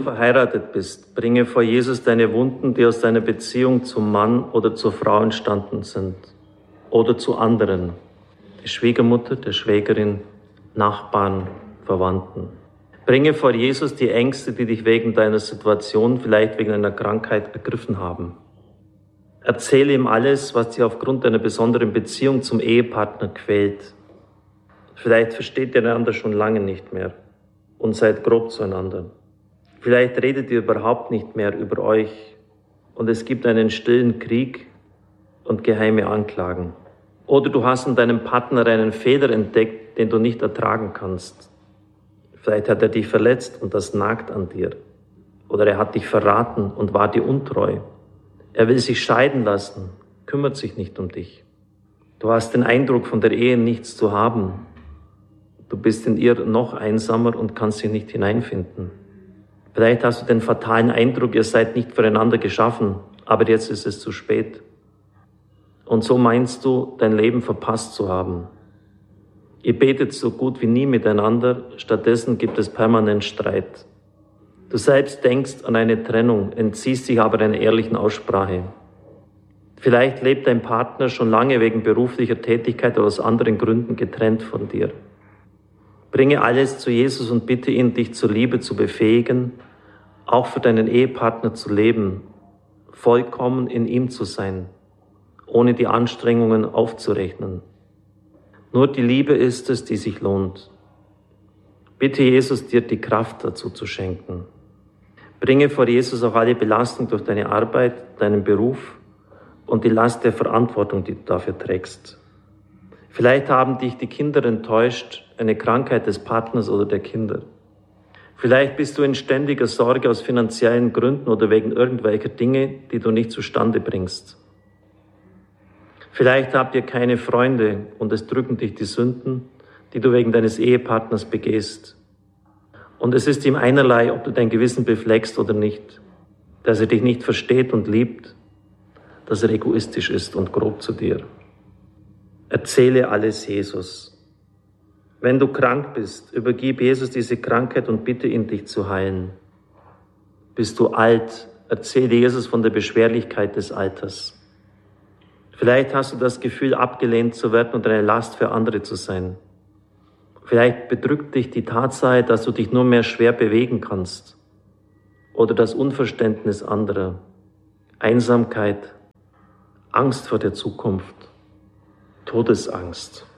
verheiratet bist, bringe vor Jesus deine Wunden, die aus deiner Beziehung zum Mann oder zur Frau entstanden sind oder zu anderen, der Schwiegermutter, der Schwägerin, Nachbarn, Verwandten. Bringe vor Jesus die Ängste, die dich wegen deiner Situation, vielleicht wegen einer Krankheit ergriffen haben. Erzähle ihm alles, was dich aufgrund deiner besonderen Beziehung zum Ehepartner quält. Vielleicht versteht ihr einander schon lange nicht mehr und seid grob zueinander. Vielleicht redet ihr überhaupt nicht mehr über euch und es gibt einen stillen Krieg und geheime Anklagen. Oder du hast in deinem Partner einen Fehler entdeckt, den du nicht ertragen kannst. Vielleicht hat er dich verletzt und das nagt an dir. Oder er hat dich verraten und war dir untreu. Er will sich scheiden lassen, kümmert sich nicht um dich. Du hast den Eindruck, von der Ehe nichts zu haben. Du bist in ihr noch einsamer und kannst dich nicht hineinfinden. Vielleicht hast du den fatalen Eindruck, ihr seid nicht füreinander geschaffen, aber jetzt ist es zu spät. Und so meinst du, dein Leben verpasst zu haben. Ihr betet so gut wie nie miteinander, stattdessen gibt es permanent Streit. Du selbst denkst an eine Trennung, entziehst dich aber einer ehrlichen Aussprache. Vielleicht lebt dein Partner schon lange wegen beruflicher Tätigkeit oder aus anderen Gründen getrennt von dir. Bringe alles zu Jesus und bitte ihn, dich zur Liebe zu befähigen, auch für deinen Ehepartner zu leben, vollkommen in ihm zu sein, ohne die Anstrengungen aufzurechnen. Nur die Liebe ist es, die sich lohnt. Bitte Jesus, dir die Kraft dazu zu schenken. Bringe vor Jesus auch alle Belastung durch deine Arbeit, deinen Beruf und die Last der Verantwortung, die du dafür trägst. Vielleicht haben dich die Kinder enttäuscht, eine Krankheit des Partners oder der Kinder. Vielleicht bist du in ständiger Sorge aus finanziellen Gründen oder wegen irgendwelcher Dinge, die du nicht zustande bringst. Vielleicht habt ihr keine Freunde und es drücken dich die Sünden, die du wegen deines Ehepartners begehst. Und es ist ihm einerlei, ob du dein Gewissen befleckst oder nicht, dass er dich nicht versteht und liebt, dass er egoistisch ist und grob zu dir. Erzähle alles Jesus. Wenn du krank bist, übergib Jesus diese Krankheit und bitte ihn, dich zu heilen. Bist du alt, erzähle Jesus von der Beschwerlichkeit des Alters. Vielleicht hast du das Gefühl, abgelehnt zu werden und eine Last für andere zu sein. Vielleicht bedrückt dich die Tatsache, dass du dich nur mehr schwer bewegen kannst. Oder das Unverständnis anderer, Einsamkeit, Angst vor der Zukunft, Todesangst.